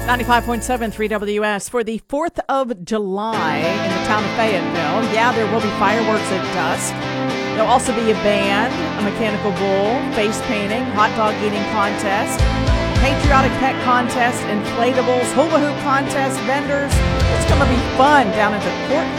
95.7 3WS for the 4th of July in the town of Fayetteville. Yeah, there will be fireworks at dusk. There'll also be a band, a mechanical bull, face painting, hot dog eating contest, patriotic pet contest, inflatables, hula hoop contest, vendors. It's going to be fun down at the Court